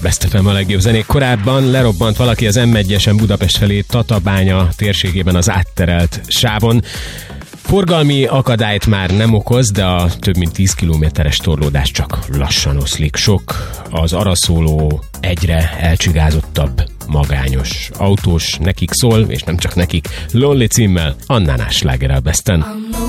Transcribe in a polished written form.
Best FM a legjobb zenék. Korábban lerobbant valaki az M1-esen Budapest felé Tatabánya térségében az átterelt sávon. Forgalmi akadályt már nem okoz, de a több mint 10 kilométeres torlódás csak lassan oszlik. Sok az arra szóló, egyre elcsigázottabb, magányos autós, nekik szól, és nem csak nekik, Lonely címmel, Annánás slágerrel Besten.